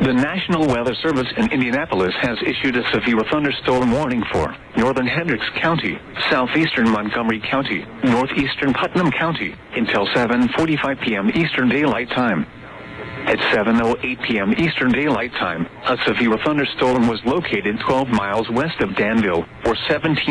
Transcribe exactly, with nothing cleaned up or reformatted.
The National Weather Service in Indianapolis has issued a severe thunderstorm warning for northern Hendricks County, southeastern Montgomery County, northeastern Putnam County until seven forty-five p.m. Eastern Daylight Time. At seven oh eight p.m. Eastern Daylight Time, a severe thunderstorm was located twelve miles west of Danville, or seventeen